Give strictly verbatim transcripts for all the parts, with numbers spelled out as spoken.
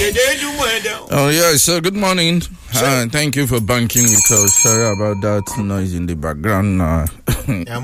Oh, yeah, so good morning. Uh, thank you for banking with us. Sorry about that noise in the background. Uh, now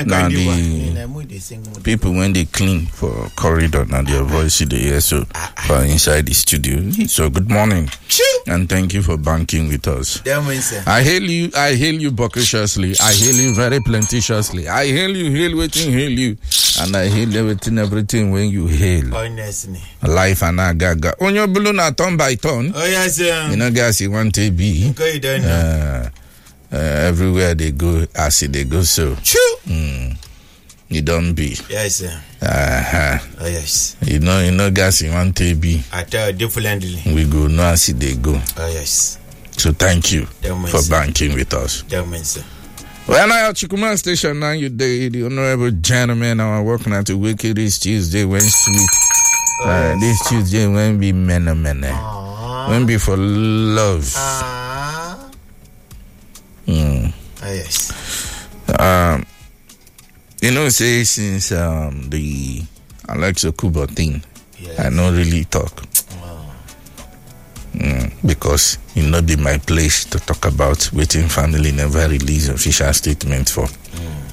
the people, when they clean for corridor, now their voice in the air, so for inside the studio. So good morning. And thank you for banking with us. I hail you, I hail you bucketiously. I hail you very plentifully. I hail you, hail waiting, hail you. And I hail everything, everything when you hail. Honestly. Life and I gaga. On your balloon, turn by turn. Oh, yes, sir. You know, guys, you want to be. Okay, then. Uh, uh, everywhere they go, I see they go so. True. Mm. You don't be. Yes, sir. Uh-huh. Oh, yes. You know, you know, guys, you want to be. I tell differently. We go, no, I see they go. Oh, yes. So thank you Don't for mention. banking with us. Don't mention. Well, now at Chikuman Station now, you day, the honorable gentleman, now working at the Wicked this Tuesday, when sweet. Oh, uh, yes. This Tuesday, when be mena mena. When be for love. Ah. Mm. Oh, yes. Um, you know, say since um the Alexa Kuba thing, Yes. I don't really talk. Wow. Mm, because it not be my place to talk about waiting family never release official statement for. Mm.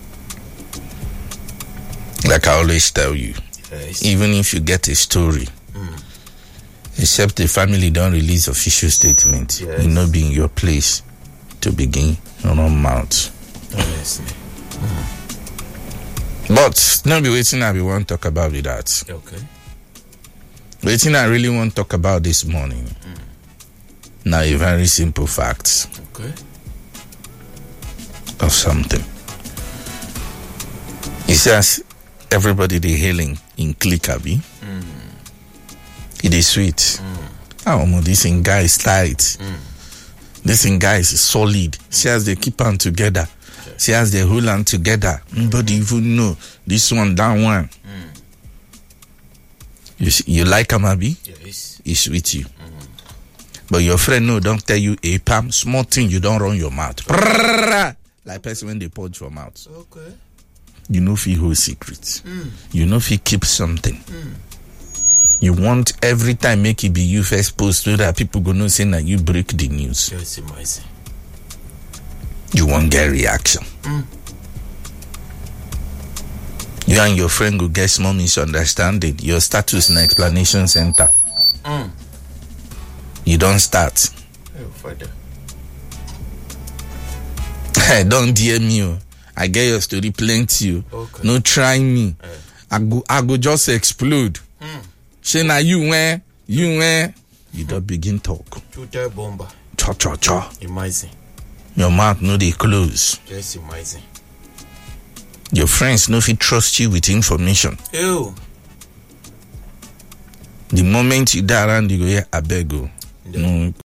Like I always tell you, Yes. even if you get a story, Mm. except the family don't release official statement, Yes. it not be in your place to begin run mouth. Honestly. But not be waiting I be want to talk about with that. Okay. Waiting I really want to talk about this morning. Mm. Now a very simple fact Okay. of something. It says everybody they hailing in Click-Abi. Mm. It is sweet. Mm. Oh, man, this thing guy is tight. Mm. This thing guy is solid. See as they keep on together. See as they hold on together. Nobody even know this one, that one. Mm. You see, you like Amabi? Yes. It's with you. Mm. But your friend no don't tell you a palm small thing you don't run your mouth. Prrrr, like person when they punch your mouth. Okay. You know if you hold secrets. Mm. You know if you keep something. Mm. You want every time make it be you first post so that people gonna say that you break the news. Just amazing. You won't get reaction. Mm. You and your friend go get small misunderstanding. Your status in explanation center. Mm. You don't start. Oh, Father. Don't D M me. I get your story plenty. Okay. No try me. Eh. I go I go just explode. Mm. Say na you where you where you don't begin talk. Total bomber. Cha cha cha. Amazing. Your mouth no they close. Just amazing. Your friends no fit trust you with information. Ew. The moment you die around you go here, I beg you. No